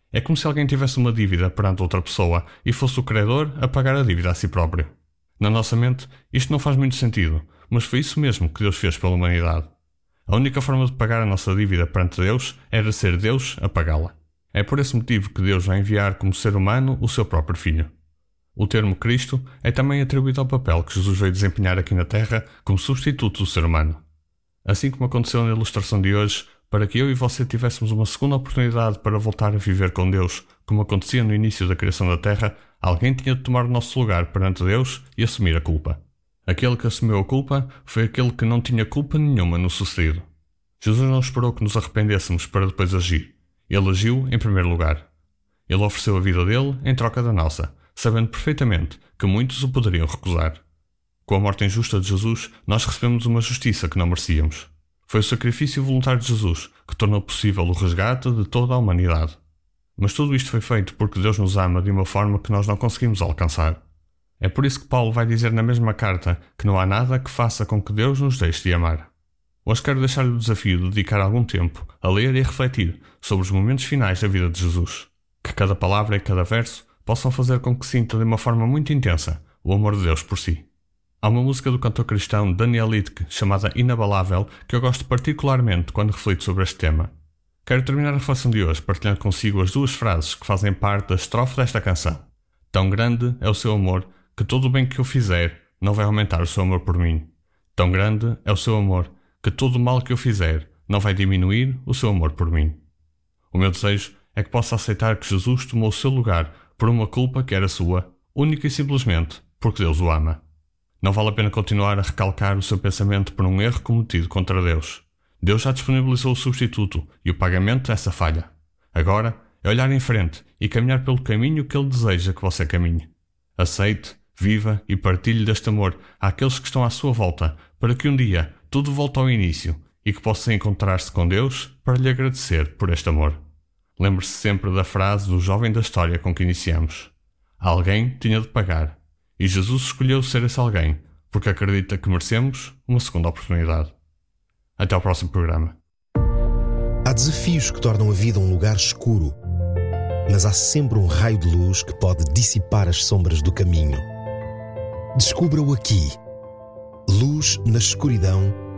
É como se alguém tivesse uma dívida perante outra pessoa e fosse o credor a pagar a dívida a si próprio. Na nossa mente, isto não faz muito sentido, mas foi isso mesmo que Deus fez pela humanidade. A única forma de pagar a nossa dívida perante Deus era ser Deus a pagá-la. É por esse motivo que Deus vai enviar como ser humano o seu próprio Filho. O termo Cristo é também atribuído ao papel que Jesus veio desempenhar aqui na Terra como substituto do ser humano. Assim como aconteceu na ilustração de hoje, para que eu e você tivéssemos uma segunda oportunidade para voltar a viver com Deus, como acontecia no início da criação da Terra, alguém tinha de tomar o nosso lugar perante Deus e assumir a culpa. Aquele que assumiu a culpa foi aquele que não tinha culpa nenhuma no sucedido. Jesus não esperou que nos arrependêssemos para depois agir. Ele agiu em primeiro lugar. Ele ofereceu a vida dele em troca da nossa, sabendo perfeitamente que muitos o poderiam recusar. Com a morte injusta de Jesus, nós recebemos uma justiça que não merecíamos. Foi o sacrifício voluntário de Jesus que tornou possível o resgate de toda a humanidade. Mas tudo isto foi feito porque Deus nos ama de uma forma que nós não conseguimos alcançar. É por isso que Paulo vai dizer na mesma carta que não há nada que faça com que Deus nos deixe de amar. Hoje quero deixar-lhe o desafio de dedicar algum tempo a ler e a refletir sobre os momentos finais da vida de Jesus. Que cada palavra e cada verso possam fazer com que sinta de uma forma muito intensa o amor de Deus por si. Há uma música do cantor cristão Daniel Lidke chamada Inabalável que eu gosto particularmente quando reflito sobre este tema. Quero terminar a reflexão de hoje partilhando consigo as duas frases que fazem parte da estrofe desta canção. Tão grande é o seu amor que todo o bem que eu fizer não vai aumentar o seu amor por mim. Tão grande é o seu amor que todo o mal que eu fizer não vai diminuir o seu amor por mim. O meu desejo é que possa aceitar que Jesus tomou o seu lugar por uma culpa que era sua, única e simplesmente porque Deus o ama. Não vale a pena continuar a recalcar o seu pensamento por um erro cometido contra Deus. Deus já disponibilizou o substituto e o pagamento dessa falha. Agora é olhar em frente e caminhar pelo caminho que Ele deseja que você caminhe. Aceite, viva e partilhe deste amor àqueles que estão à sua volta para que um dia tudo volte ao início e que possa encontrar-se com Deus para lhe agradecer por este amor. Lembre-se sempre da frase do jovem da história com que iniciamos. Alguém tinha de pagar. E Jesus escolheu ser esse alguém, porque acredita que merecemos uma segunda oportunidade. Até ao próximo programa. Há desafios que tornam a vida um lugar escuro, mas há sempre um raio de luz que pode dissipar as sombras do caminho. Descubra-o aqui. Luz na escuridão